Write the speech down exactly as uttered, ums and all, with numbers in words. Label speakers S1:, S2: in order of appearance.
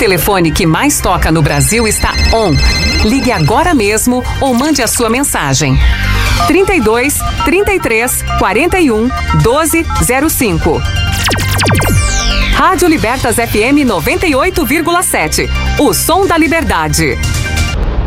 S1: telefone que mais toca no Brasil está on. Ligue agora mesmo ou mande a sua mensagem. trinta e dois, trinta e três, quarenta e um, doze, zero cinco. Rádio Libertas F M noventa e oito vírgula sete. O som da liberdade.